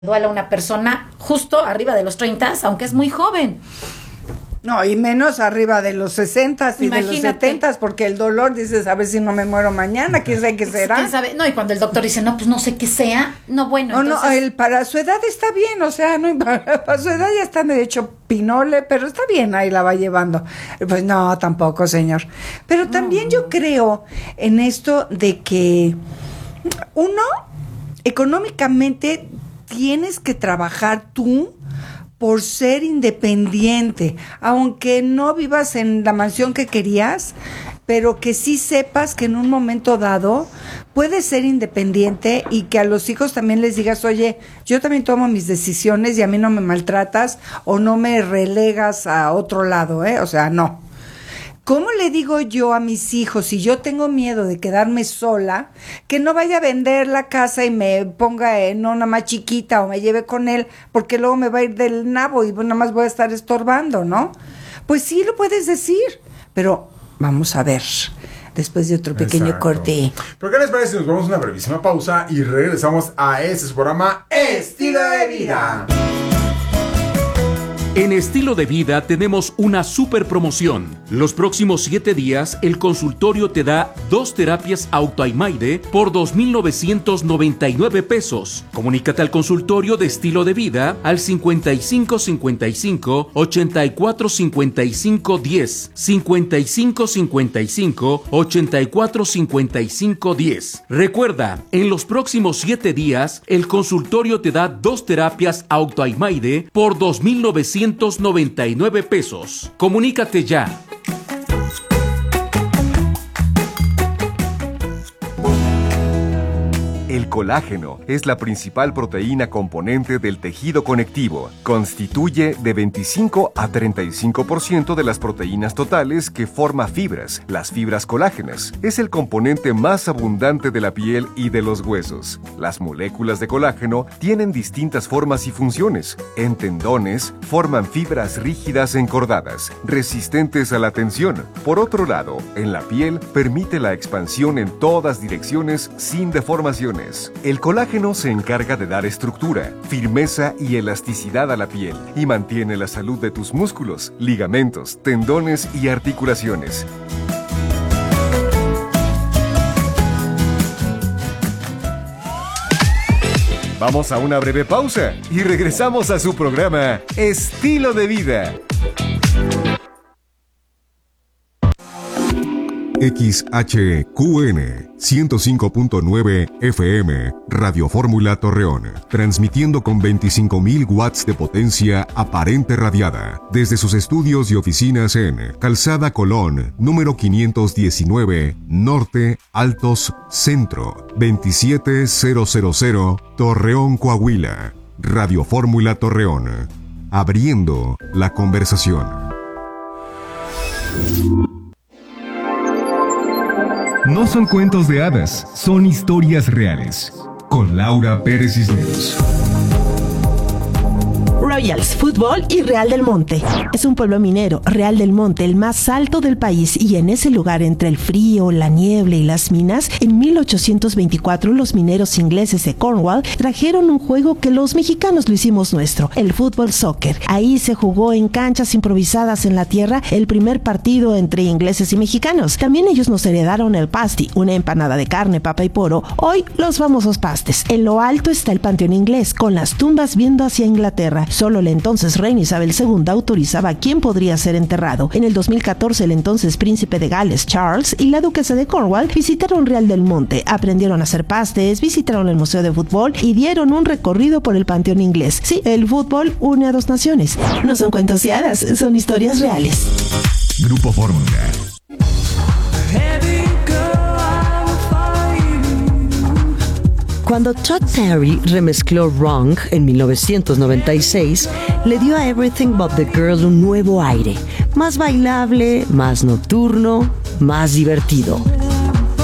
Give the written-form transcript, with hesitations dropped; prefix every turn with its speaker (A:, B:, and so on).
A: duele a una persona justo arriba de los 30, aunque es muy joven.
B: No, y menos arriba de los 60 y
A: Imagínate.
B: de los 70, porque el dolor, dices, a ver si no me muero mañana, quién sabe qué será.
A: ¿Quién sabe? No, y cuando el doctor dice, no, pues no sé qué sea, no, bueno,
B: No,
A: entonces...
B: no, para su edad está bien, o sea, no, para su edad ya está de hecho pinole, pero está bien, ahí la va llevando. Pues no, tampoco, señor. Pero también yo creo en esto de que uno, económicamente, tienes que trabajar tú por ser independiente, aunque no vivas en la mansión que querías, pero que sí sepas que en un momento dado puedes ser independiente y que a los hijos también les digas, oye, yo también tomo mis decisiones y a mí no me maltratas o no me relegas a otro lado, o sea, no. ¿Cómo le digo yo a mis hijos, si yo tengo miedo de quedarme sola, que no vaya a vender la casa y me ponga en una más chiquita o me lleve con él, porque luego me va a ir del nabo y nada más voy a estar estorbando, ¿no? Pues sí lo puedes decir, pero vamos a ver, después de otro pequeño corte.
C: ¿Pero qué les parece si nos vamos a una brevísima pausa y regresamos a su programa Estilo de Vida?
D: En Estilo de Vida tenemos una super promoción. Los próximos 7 días, el consultorio te da 2 terapias Autoimaide por 2,999 pesos. Comunícate al consultorio de Estilo de Vida al 5555 84 55 10, 5555 84 55 10. Recuerda, en los próximos 7 días, el consultorio te da 2 terapias Autoimaide por 2,999 pesos. Comunícate ya.
E: El colágeno es la principal proteína componente del tejido conectivo. Constituye de 25 a 35% de las proteínas totales que forma fibras, las fibras colágenas. Es el componente más abundante de la piel y de los huesos. Las moléculas de colágeno tienen distintas formas y funciones. En tendones, forman fibras rígidas encordadas, resistentes a la tensión. Por otro lado, en la piel, permite la expansión en todas direcciones sin deformaciones. El colágeno se encarga de dar estructura, firmeza y elasticidad a la piel y mantiene la salud de tus músculos, ligamentos, tendones y articulaciones. Vamos a una breve pausa y regresamos a su programa Estilo de Vida.
F: XHQN 105.9 FM Radio Fórmula Torreón, transmitiendo con 25.000 watts de potencia aparente radiada desde sus estudios y oficinas en Calzada Colón, número 519, Norte, Altos, Centro, 27000, Torreón, Coahuila. Radio Fórmula Torreón, abriendo la conversación.
G: No son cuentos de hadas, son historias reales. Con Laura Pérez Cisneros.
H: Royals Fútbol y Real del Monte. Es un pueblo minero, Real del Monte, el más alto del país, y en ese lugar, entre el frío, la niebla y las minas, en 1824 los mineros ingleses de Cornwall trajeron un juego que los mexicanos lo hicimos nuestro, el fútbol soccer. Ahí se jugó en canchas improvisadas en la tierra el primer partido entre ingleses y mexicanos. También ellos nos heredaron el pasty, una empanada de carne, papa y poro, hoy los famosos pastes. En lo alto está el Panteón Inglés, con las tumbas viendo hacia Inglaterra. Solo la entonces reina Isabel II autorizaba quién podría ser enterrado. En el 2014, el entonces príncipe de Gales, Charles, y la duquesa de Cornwall visitaron Real del Monte, aprendieron a hacer pastes, visitaron el Museo de Fútbol y dieron un recorrido por el Panteón Inglés. Sí, el fútbol une a dos naciones. No son cuentos y hadas, son historias reales.
G: Grupo Fórmula.
I: Cuando Todd Terry remezcló Wrong en 1996, le dio a Everything But the Girl un nuevo aire, más bailable, más nocturno, más divertido.